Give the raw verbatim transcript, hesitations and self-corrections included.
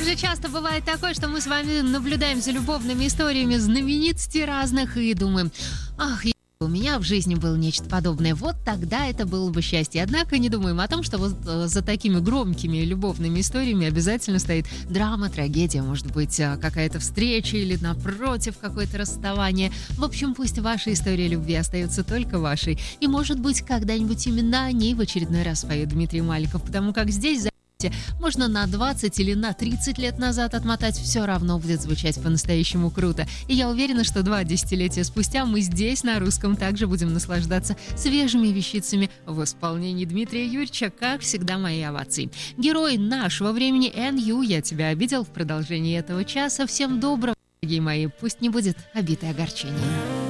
же часто бывает такое, что мы с вами наблюдаем за любовными историями знаменитостей разных и думаем: ах, у меня в жизни было нечто подобное, вот тогда это было бы счастье. Однако не думаем о том, что вот за такими громкими любовными историями обязательно стоит драма, трагедия, может быть, какая-то встреча или, напротив, какое-то расставание. В общем, пусть ваша история любви остается только вашей. И, может быть, когда-нибудь именно о ней в очередной раз поет Дмитрий Маликов, потому как здесь можно на двадцать или на тридцать лет назад отмотать, все равно будет звучать по-настоящему круто. И я уверена, что два десятилетия спустя мы здесь, на русском, также будем наслаждаться свежими вещицами в исполнении Дмитрия Юрьевича, как всегда, мои овации. Герой нашего времени эн ю «Я тебя обидел» в продолжении этого часа. Всем доброго, дорогие мои, пусть не будет обид и огорчений.